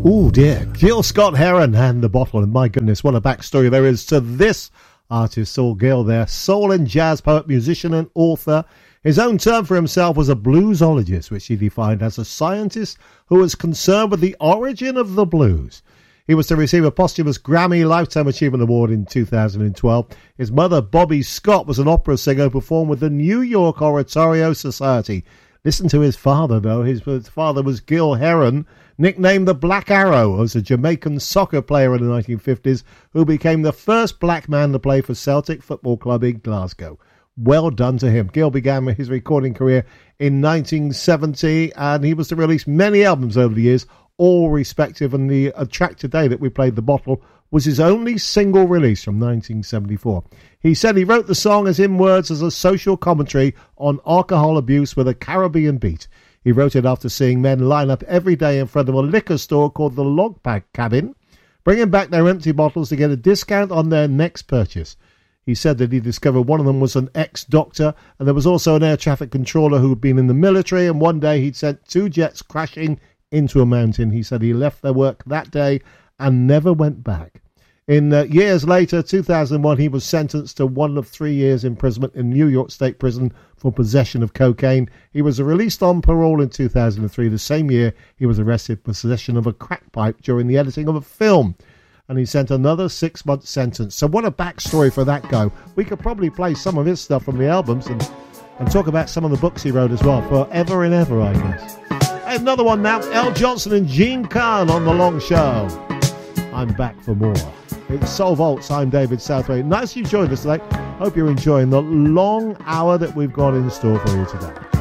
Oh dear, Gil Scott-Heron and the Bottle, and my goodness, what a backstory there is to this artist, Saul Gill there. Soul and jazz poet, musician and author. His own term for himself was a bluesologist, which he defined as a scientist who was concerned with the origin of the blues. He was to receive a posthumous Grammy Lifetime Achievement Award in 2012. His mother, Bobby Scott, was an opera singer who performed with the New York Oratorio Society. Listen to his father, though. His father was Gil Heron, nicknamed the Black Arrow, as a Jamaican soccer player in the 1950s who became the first black man to play for Celtic Football Club in Glasgow. Well done to him. Gil began his recording career in 1970, and he was to release many albums over the years, all respective, and the track today that we played, The Bottle, was his only single release from 1974. He said he wrote the song as in words as a social commentary on alcohol abuse with a Caribbean beat. He wrote it after seeing men line up every day in front of a liquor store called the Log Cabin, bringing back their empty bottles to get a discount on their next purchase. He said that he discovered one of them was an ex-doctor, and there was also an air traffic controller who had been in the military, and one day he'd sent 2 jets crashing into a mountain. He said he left their work that day and never went back. In years later, 2001, he was sentenced to 1 of 3 years imprisonment in New York State Prison for possession of cocaine. He was released on parole in 2003. The same year, he was arrested for possession of a crack pipe during the editing of a film. And he sent another 6-month sentence. So what a backstory for that guy. We could probably play some of his stuff from the albums and talk about some of the books he wrote as well. Forever and ever, I guess. Another one now, Al Johnson and Gene Khan on The Long Show. I'm back for more. It's Soul Vaults. I'm David Southway. Nice you joined us today. Hope you're enjoying the long hour that we've got in store for you today.